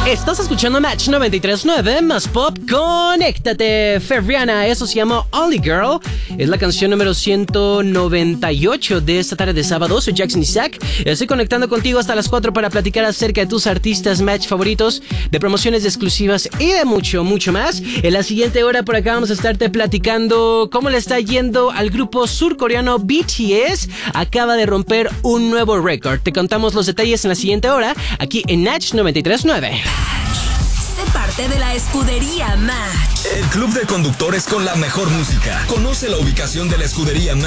Estás escuchando Match 93.9, más pop, conéctate. Ferriana, eso se llama Only Girl. Es la canción número 198 de esta tarde de sábado. Soy Jackson Isaac. Estoy conectando contigo hasta las 4 para platicar acerca de tus artistas Match favoritos, de promociones exclusivas y de mucho, mucho más. En la siguiente hora por acá vamos a estarte platicando cómo le está yendo al grupo surcoreano BTS. Acaba de romper un nuevo récord. Te contamos los detalles en la siguiente hora, aquí en Match 93.9. Sé parte de la escudería Match. El club de conductores con la mejor música. Conoce la ubicación de la escudería Match